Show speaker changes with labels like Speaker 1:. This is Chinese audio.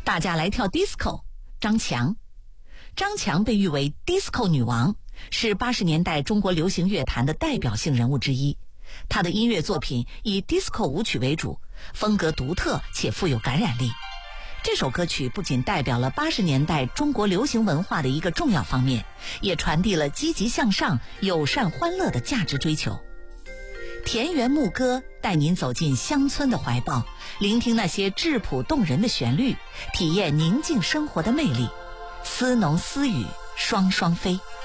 Speaker 1: 大家来跳 disco。张强，张强被誉为 disco 女王，是80年代中国流行乐坛的代表性人物之一。她的音乐作品以 disco 舞曲为主，风格独特且富有感染力。这首歌曲不仅代表了80年代中国流行文化的一个重要方面，也传递了积极向上、友善欢乐的价值追求。田园牧歌带您走进乡村的怀抱，聆听那些质朴动人的旋律，体验宁静生活的魅力。丝浓丝雨双双飞。